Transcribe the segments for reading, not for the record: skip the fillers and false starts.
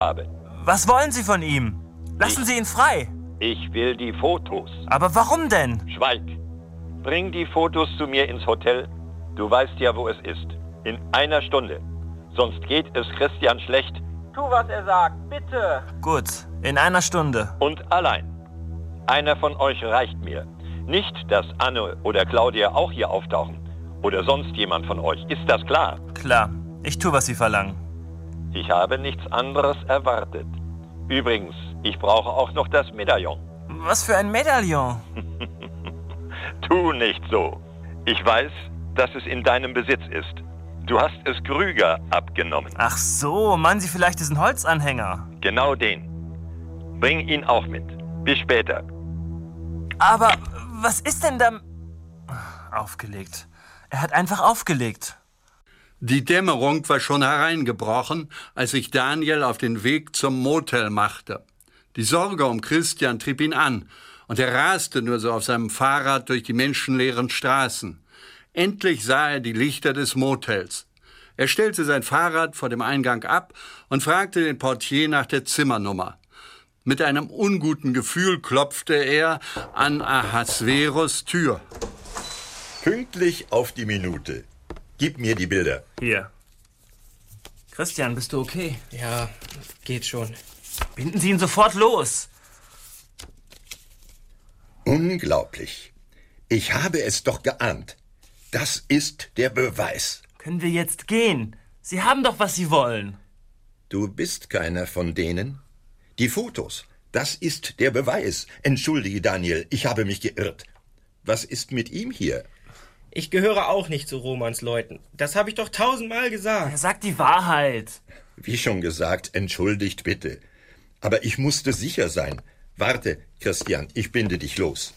habe. Was wollen Sie von ihm? Lassen Sie ihn frei. Ich will die Fotos. Aber warum denn? Schweig. Bring die Fotos zu mir ins Hotel. Du weißt ja, wo es ist. In einer Stunde. Sonst geht es Christian schlecht. Tu, was er sagt, bitte. Gut, in einer Stunde. Und allein. Einer von euch reicht mir. Nicht, dass Anne oder Claudia auch hier auftauchen. Oder sonst jemand von euch. Ist das klar? Klar, ich tue, was Sie verlangen. Ich habe nichts anderes erwartet. Übrigens, ich brauche auch noch das Medaillon. Was für ein Medaillon? Tu nicht so. Ich weiß, dass es in deinem Besitz ist. Du hast es Krüger abgenommen. Ach so, meinen Sie vielleicht diesen Holzanhänger? Genau den. Bring ihn auch mit. Bis später. Aber was ist denn da... Aufgelegt. Er hat einfach aufgelegt. Die Dämmerung war schon hereingebrochen, als sich Daniel auf den Weg zum Motel machte. Die Sorge um Christian trieb ihn an, und er raste nur so auf seinem Fahrrad durch die menschenleeren Straßen. Endlich sah er die Lichter des Motels. Er stellte sein Fahrrad vor dem Eingang ab und fragte den Portier nach der Zimmernummer. Mit einem unguten Gefühl klopfte er an Ahasveros Tür. Pünktlich auf die Minute. Gib mir die Bilder. Hier. Christian, bist du okay? Ja, geht schon. Binden Sie ihn sofort los. Unglaublich. Ich habe es doch geahnt. Das ist der Beweis. Können wir jetzt gehen? Sie haben doch, was Sie wollen. Du bist keiner von denen. Die Fotos, das ist der Beweis. Entschuldige, Daniel, ich habe mich geirrt. Was ist mit ihm hier? Ich gehöre auch nicht zu Romans Leuten. Das habe ich doch 1000-mal Er gesagt. sagt die Wahrheit. Wie schon gesagt, entschuldigt bitte. Aber ich musste sicher sein. Warte, Christian, ich binde dich los.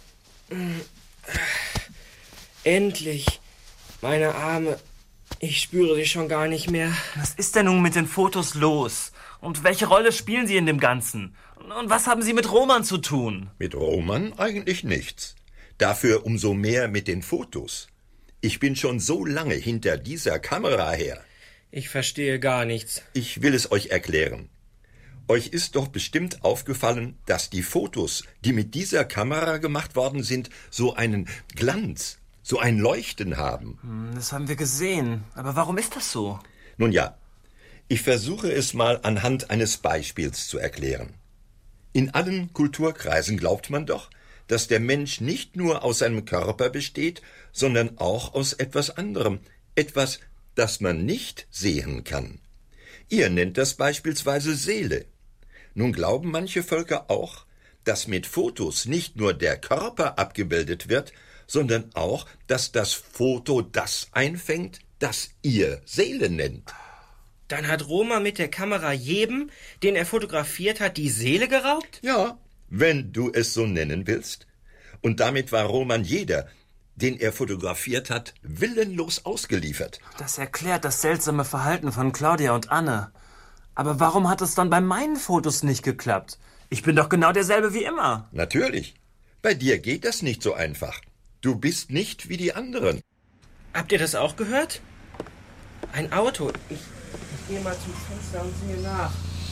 Endlich. Meine Arme. Ich spüre sie schon gar nicht mehr. Was ist denn nun mit den Fotos los? Und welche Rolle spielen Sie in dem Ganzen? Und was haben Sie mit Roman zu tun? Mit Roman eigentlich nichts. Dafür umso mehr mit den Fotos. Ich bin schon so lange hinter dieser Kamera her. Ich verstehe gar nichts. Ich will es euch erklären. Euch ist doch bestimmt aufgefallen, dass die Fotos, die mit dieser Kamera gemacht worden sind, so einen Glanz, so ein Leuchten haben. Das haben wir gesehen. Aber warum ist das so? Nun ja, ich versuche es mal anhand eines Beispiels zu erklären. In allen Kulturkreisen glaubt man doch, dass der Mensch nicht nur aus seinem Körper besteht, sondern auch aus etwas anderem, etwas, das man nicht sehen kann. Ihr nennt das beispielsweise Seele. Nun glauben manche Völker auch, dass mit Fotos nicht nur der Körper abgebildet wird, sondern auch, dass das Foto das einfängt, das ihr Seele nennt. Dann hat Roman mit der Kamera jedem, den er fotografiert hat, die Seele geraubt? Ja, wenn du es so nennen willst. Und damit war Roman jeder, den er fotografiert hat, willenlos ausgeliefert. Das erklärt das seltsame Verhalten von Claudia und Anne. Aber warum hat es dann bei meinen Fotos nicht geklappt? Ich bin doch genau derselbe wie immer. Natürlich. Bei dir geht das nicht so einfach. Du bist nicht wie die anderen. Habt ihr das auch gehört? Ein Auto. Ich gehe mal zum Fenster und sehe nach.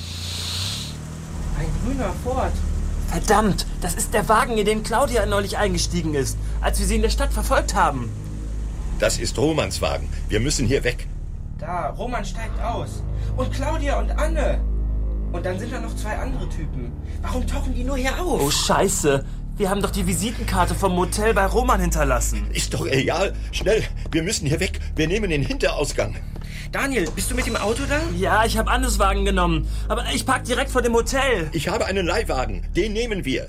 Ein grüner Ford. Verdammt, das ist der Wagen, in den Claudia neulich eingestiegen ist, als wir sie in der Stadt verfolgt haben. Das ist Romans Wagen. Wir müssen hier weg. Da, Roman steigt aus. Und Claudia und Anne. Und dann sind da noch 2 andere Typen. Warum tauchen die nur hier auf? Oh Scheiße, wir haben doch die Visitenkarte vom Motel bei Roman hinterlassen. Ist doch egal. Schnell, wir müssen hier weg. Wir nehmen den Hinterausgang. Daniel, bist du mit dem Auto da? Ja, ich habe Annes Wagen genommen, aber ich park direkt vor dem Hotel. Ich habe einen Leihwagen. Den nehmen wir.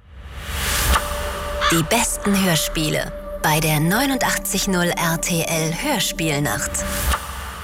Die besten Hörspiele bei der 89.0 RTL Hörspielnacht.